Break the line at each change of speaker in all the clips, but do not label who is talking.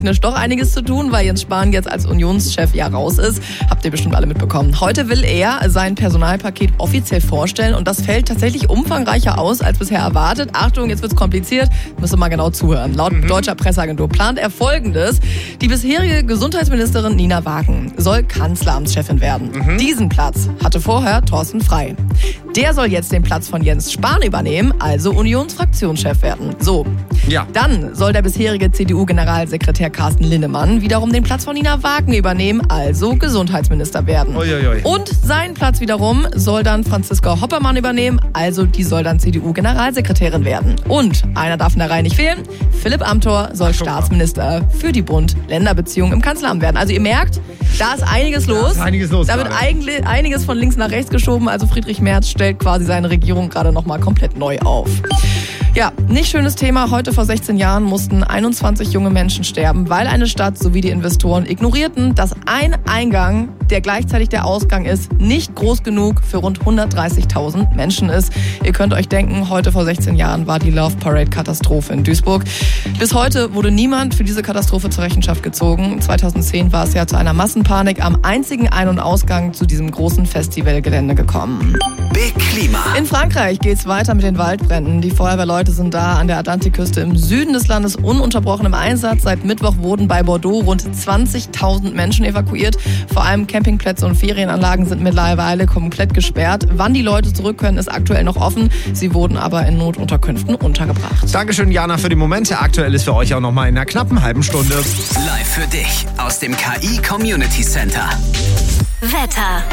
doch einiges zu tun, weil Jens Spahn jetzt als Unionschef ja raus ist. Habt ihr bestimmt alle mitbekommen. Heute will er sein Personalpaket offiziell vorstellen und das fällt tatsächlich umfangreicher aus als bisher erwartet. Achtung, jetzt wird's kompliziert. Müsst ihr mal genau zuhören. Laut deutscher Presseagentur plant er Folgendes. Die bisherige Gesundheitsministerin Nina Wagen soll Kanzleramtschefin werden. Diesen Platz hatte vorher Thorsten Frey. Der soll jetzt den Platz von Jens Spahn übernehmen, also Unionsfraktionschef werden. So.
Ja.
Dann soll der bisherige CDU-Generalsekretär Carsten Linnemann wiederum den Platz von Nina Wagen übernehmen, also Gesundheitsminister werden.
Uiuiui.
Und seinen Platz wiederum soll dann Franziska Hoppermann übernehmen, also die soll dann CDU-Generalsekretärin werden. Und einer darf in der Reihe nicht fehlen, Philipp Amthor soll Staatsminister für die Bund-Länder-Beziehungen im Kanzleramt werden. Also ihr merkt, da ist einiges los. Da wird eigentlich einiges von links nach rechts geschoben, also Friedrich Merz stellt quasi seine Regierung gerade nochmal komplett neu auf. Ja, nicht schönes Thema. Heute vor 16 Jahren mussten 21 junge Menschen sterben, weil eine Stadt sowie die Investoren ignorierten, dass ein Eingang, der gleichzeitig der Ausgang ist, nicht groß genug für rund 130.000 Menschen ist. Ihr könnt euch denken, heute vor 16 Jahren war die Love Parade-Katastrophe in Duisburg. Bis heute wurde niemand für diese Katastrophe zur Rechenschaft gezogen. 2010 war es ja zu einer Massenpanik am einzigen Ein- und Ausgang zu diesem großen Festivalgelände gekommen.
Big Klima.
In Frankreich geht's weiter mit den Waldbränden. Die Feuerwehrleute sind da an der Atlantikküste im Süden des Landes ununterbrochen im Einsatz. Seit Mittwoch wurden bei Bordeaux rund 20.000 Menschen evakuiert. Vor allem Campingplätze und Ferienanlagen sind mittlerweile komplett gesperrt. Wann die Leute zurück können, ist aktuell noch offen. Sie wurden aber in Notunterkünften untergebracht.
Dankeschön, Jana, für die Momente. Aktuell ist für euch auch noch mal in einer knappen halben Stunde.
Live für dich aus dem KI Community Center.
Wetter.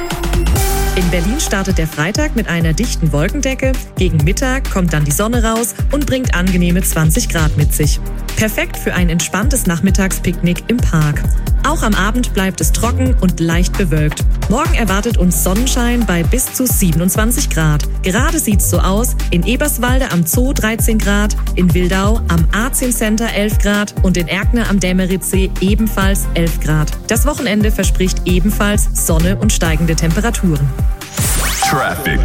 In Berlin startet der Freitag mit einer dichten Wolkendecke. Gegen Mittag kommt dann die Sonne raus und bringt angenehme 20 Grad mit sich. Perfekt für ein entspanntes Nachmittagspicknick im Park. Auch am Abend bleibt es trocken und leicht bewölkt. Morgen erwartet uns Sonnenschein bei bis zu 27 Grad. Gerade sieht's so aus: in Eberswalde am Zoo 13 Grad, in Wildau am A10 Center 11 Grad und in Erkner am Dämeritzsee ebenfalls 11 Grad. Das Wochenende verspricht ebenfalls Sonne und steigende Temperaturen.
Traffic.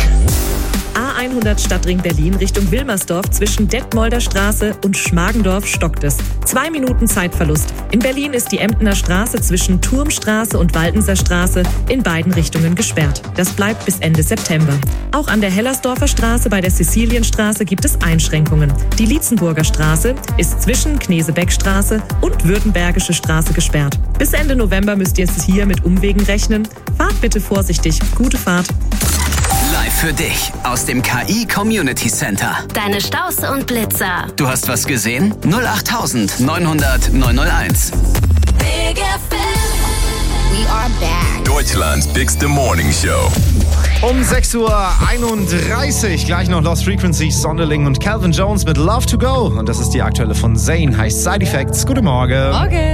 A100 Stadtring Berlin Richtung Wilmersdorf zwischen Detmolder Straße und Schmargendorf stockt es. 2 Minuten Zeitverlust. In Berlin ist die Emdener Straße zwischen Turmstraße und Waldenser Straße in beiden Richtungen gesperrt. Das bleibt bis Ende September. Auch an der Hellersdorfer Straße bei der Sizilienstraße gibt es Einschränkungen. Die Lietzenburger Straße ist zwischen Knesebeckstraße und Württembergische Straße gesperrt. Bis Ende November müsst ihr es hier mit Umwegen rechnen. Fahrt bitte vorsichtig. Gute Fahrt.
Live für dich aus dem KI Community Center.
Deine Staus und Blitzer.
Du hast was gesehen? 08000 900 901.
Big FM. We are back.
Deutschlands bigste Morning Show.
Um 6.31 Uhr gleich noch Lost Frequencies, Sonderling und Calvin Jones mit Love to Go. Und das ist die aktuelle von Zayn, heißt Side Effects. Guten Morgen.
Morgen.